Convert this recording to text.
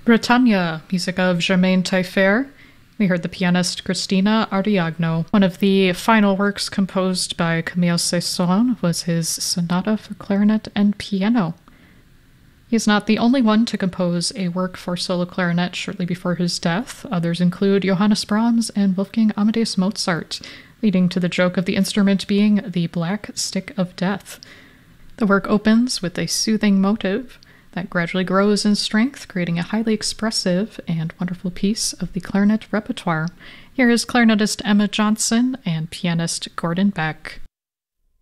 Britannia, music of Germain Taillefer. We heard the pianist Cristina Ariagno. One of the final works composed by Camille Saint-Saëns was his Sonata for Clarinet and Piano. He is not the only one to compose a work for solo clarinet shortly before his death. Others include Johannes Brahms and Wolfgang Amadeus Mozart, leading to the joke of the instrument being the black stick of death. The work opens with a soothing motive that gradually grows in strength, creating a highly expressive and wonderful piece of the clarinet repertoire. Here is clarinetist Emma Johnson and pianist Gordon Beck.